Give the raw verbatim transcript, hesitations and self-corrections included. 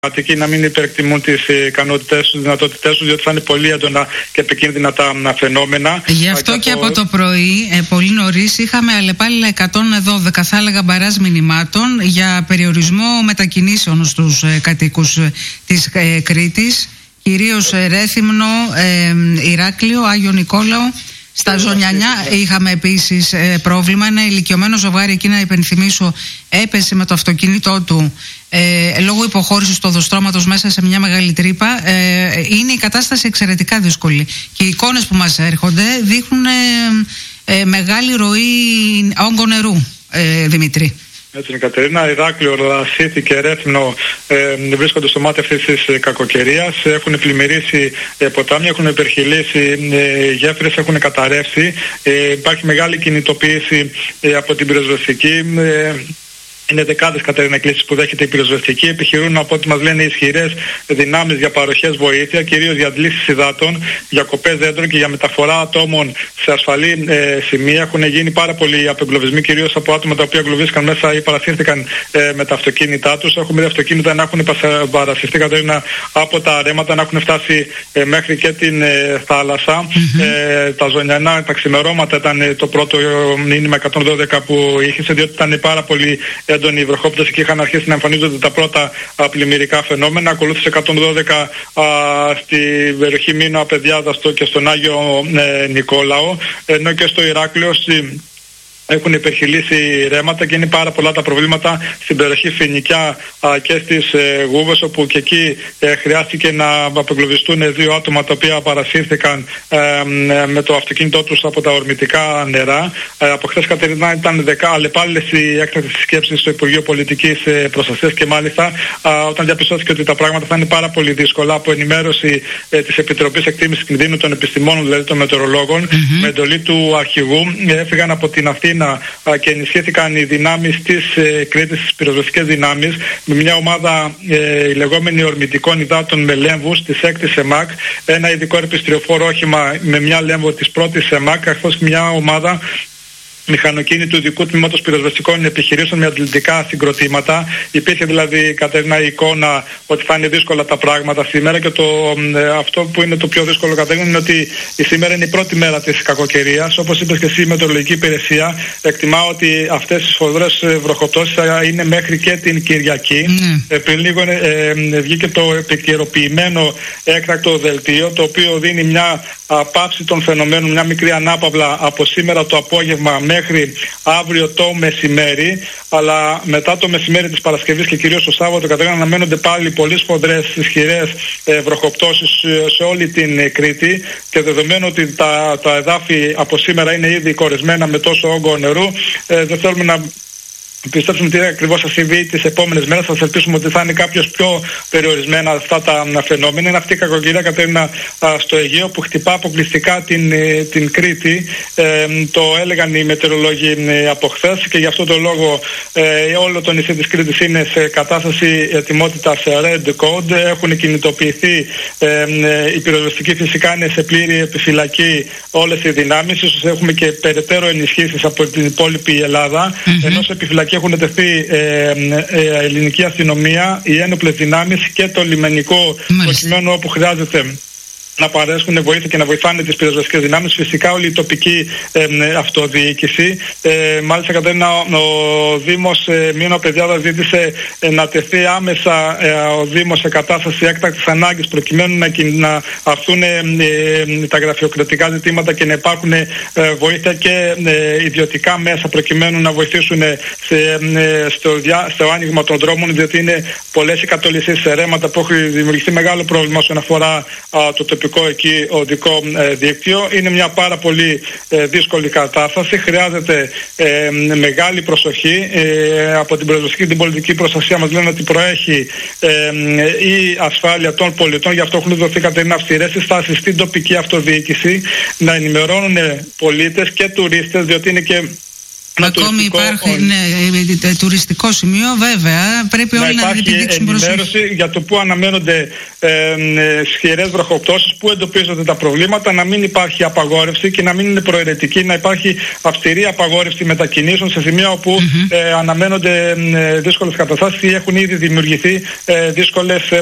Αττικοί να μην υπερεκτιμούν τις ικανότητές τους, τις δυνατότητές τους, διότι θα είναι πολύ έντονα και επικίνδυνα τα φαινόμενα. Γι' αυτό και από το πρωί, ε, πολύ νωρίς, είχαμε αλλεπάλληλα εκατόν δώδεκα, θα έλεγα, μπαράζ μηνυμάτων για περιορισμό μετακινήσεων στους ε, κατοίκους ε, της ε, Κρήτης, κυρίως ε, Ρέθυμνο, ε, Ηράκλειο, Άγιο Νικόλαο. Στα Ζωνιανιά είχαμε επίσης ε, πρόβλημα. Ένα ηλικιωμένο ζευγάρι, εκεί να υπενθυμίσω, έπεσε με το αυτοκίνητό του ε, λόγω υποχώρησης του οδοστρώματος μέσα σε μια μεγάλη τρύπα. Ε, είναι η κατάσταση εξαιρετικά δύσκολη. Και οι εικόνες που μας έρχονται δείχνουν ε, ε, μεγάλη ροή όγκο νερού, ε, Δημήτρη. Έτσι είναι, Κατερίνα. Ηράκλειο, Λασίθι και Ρέθυμνο ε, βρίσκονται στο μάτι αυτής της ε, κακοκαιρίας. Έχουν πλημμυρίσει ε, ποτάμια, έχουν υπερχειλήσει ε, γέφυρες, έχουν καταρρεύσει. Ε, υπάρχει μεγάλη κινητοποίηση ε, από την πυροσβεστική. Ε, Είναι δεκάδες, Κατερίνα, εκκλήσεις που δέχεται η πυροσβεστική. Επιχειρούν, από ό,τι μας λένε, ισχυρές δυνάμεις για παροχές βοήθεια, κυρίως για αντλήσεις υδάτων, για κοπές δέντρων και για μεταφορά ατόμων σε ασφαλή ε, σημεία. Έχουν γίνει πάρα πολλοί απεγκλωβισμοί, κυρίως από άτομα τα οποία εγκλωβίστηκαν μέσα ή παρασύρθηκαν ε, με τα αυτοκίνητά τους. Έχουμε δει αυτοκίνητα να έχουν παρασυρθεί, Κατερίνα, από τα αρέματα, να έχουν φτάσει ε, μέχρι και την ε, θάλασσα. Mm-hmm. Ε, τα Ζωνιανά, τα ξημερώματα ήταν ε, το πρώτο μήνυμα εκατόν δώδεκα που είχε, διότι ήταν πάρα πολύ έντονη η βροχόπτωση και είχαν αρχίσει να εμφανίζονται τα πρώτα α, πλημμυρικά φαινόμενα. Ακολούθησε εκατόν δώδεκα α, στην περιοχή Μήνο Απεδιάδα και στον Άγιο ε, Νικόλαο, ενώ και στο Ηράκλειο στη, έχουν υπερχειλήσει ρέματα και είναι πάρα πολλά τα προβλήματα στην περιοχή Φοινικιά α, και στις ε, Γούβες, όπου και εκεί ε, χρειάστηκε να απεγκλωβιστούν δύο άτομα τα οποία παρασύρθηκαν ε, ε, με το αυτοκίνητό τους από τα ορμητικά νερά. Ε, από χθες, Κατερίνα, ήταν δέκα αλλεπάλληλες οι έκτακτες συσκέψεις στο Υπουργείο Πολιτικής ε, Προστασίας και μάλιστα α, όταν διαπιστώθηκε ότι τα πράγματα θα είναι πάρα πολύ δύσκολα, από ενημέρωση ε, της Επιτροπής Εκτίμησης Κινδύνου των Επιστημόνων, δηλαδή των Μετεωρολόγων, mm-hmm. με εντολή του αρχηγού, ε, έφυγαν από την Αθήνα και ενισχύθηκαν οι δυνάμεις της ε, Κρήτης, τις πυροσβεστικές δυνάμεις, με μια ομάδα ε, η λεγόμενη ορμητικών υδάτων με λέμβους της έκτης ΕΜΑΚ, ένα ειδικό ερπιστριοφόρο όχημα με μια λέμβο της πρώτης ΕΜΑΚ, καθώς μια ομάδα μηχανοκίνητου ειδικού τμήματος πυροσβεστικών επιχειρήσεων με αθλητικά συγκροτήματα. Υπήρχε δηλαδή, Κατερίνα, η εικόνα ότι θα είναι δύσκολα τα πράγματα σήμερα και το, ε, αυτό που είναι το πιο δύσκολο, Κατερίνα, είναι ότι η σήμερα είναι η πρώτη μέρα της κακοκαιρίας. Όπως είπες και εσύ, η Μετεωρολογική Υπηρεσία εκτιμά ότι αυτές οι σφοδρές βροχοπτώσεις θα είναι μέχρι και την Κυριακή. Mm. Ε, πριν λίγο ε, ε, βγήκε το επικαιροποιημένο έκτακτο δελτίο, το οποίο δίνει μια α, πάυση των φαινομένων, μια μικρή ανάπαυλα από σήμερα το απόγευμα μέχρι αύριο το μεσημέρι, αλλά μετά το μεσημέρι της Παρασκευής και κυρίως το Σάββατο, Κατερίνα, αναμένονται πάλι πολύ σφοδρές, ισχυρές ε, βροχοπτώσεις σε όλη την Κρήτη, και δεδομένου ότι τα, τα εδάφη από σήμερα είναι ήδη κορεσμένα με τόσο όγκο νερού, ε, δεν θέλουμε να πιστέψουμε τι ακριβώς θα συμβεί τις επόμενες μέρες. Θα ελπίσουμε ότι θα είναι κάποιος πιο περιορισμένα αυτά τα φαινόμενα. Είναι αυτή η κακοκαιρία, Κατερίνα, στο Αιγαίο, που χτυπά αποκλειστικά την, την Κρήτη. Ε, το έλεγαν οι μετεωρολόγοι από χθες, και γι' αυτό το λόγο ε, όλο το νησί της Κρήτης είναι σε κατάσταση ετοιμότητας Red Code. Έχουν κινητοποιηθεί ε, οι πυροσβεστικοί, φυσικά είναι σε πλήρη επιφυλακή όλες οι δυνάμεις. Ίσως έχουμε και περαιτέρω ενισχύσεις από την υπόλοιπη Ελλάδα. Mm-hmm. Ενώ σε επιφυλακή έχουν τεθεί ε, ε, ελληνική αστυνομία, οι ένοπλες δυνάμεις και το λιμενικό, προκειμένου όπου χρειάζεται να παρέσχουν βοήθεια και να βοηθάνε τις πυροσβεστικές δυνάμεις. Φυσικά όλη η τοπική ε, αυτοδιοίκηση. Ε, μάλιστα, Κατερίνα, ο Δήμος ε, Μήνο Απεδιάδα ζήτησε ε, να τεθεί άμεσα ε, ο Δήμος σε κατάσταση έκτακτης ανάγκης, προκειμένου να, να αρθούν ε, ε, τα γραφειοκρατικά ζητήματα και να υπάρχουν ε, βοήθεια και ε, ιδιωτικά μέσα, προκειμένου να βοηθήσουν σε, ε, στο, διά, στο άνοιγμα των δρόμων, διότι είναι πολλές οι κατολισίες σε ρέματα που έχει δημιουργηθεί μεγάλο πρόβλημα όσον αφορά α, το τοπικό εκεί οδικό ε, δίκτυο. Είναι μια πάρα πολύ ε, δύσκολη κατάσταση. Χρειάζεται ε, μεγάλη προσοχή. Ε, από την πυροσβεστική και την πολιτική προστασία μας λένε ότι προέχει ε, η ασφάλεια των πολιτών. Γι' αυτό έχουν δοθεί, Κατερίνα, αυστηρές συστάσεις στην τοπική αυτοδιοίκηση να ενημερώνουν πολίτες και τουρίστες, διότι είναι και Ακόμη υπάρχει ναι, τουριστικό σημείο, βέβαια. Πρέπει όλοι να, να επιδείξουν προσοχή για το που αναμένονται ε, ε, ισχυρές βροχοπτώσεις, που εντοπίζονται τα προβλήματα, να μην υπάρχει απαγόρευση και να μην είναι προαιρετική, να υπάρχει αυστηρή απαγόρευση μετακινήσεων σε σημεία όπου mm-hmm. ε, αναμένονται ε, δύσκολες καταστάσεις ή έχουν ήδη δημιουργηθεί ε, δύσκολες